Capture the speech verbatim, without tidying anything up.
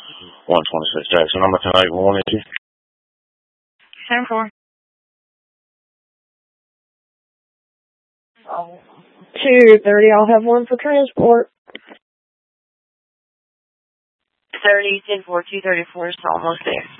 one twenty-six Jackson. Number ten eight one is you. ten four. two thirty, I'll have one for transport. thirty, ten four, two thirty-four is almost there.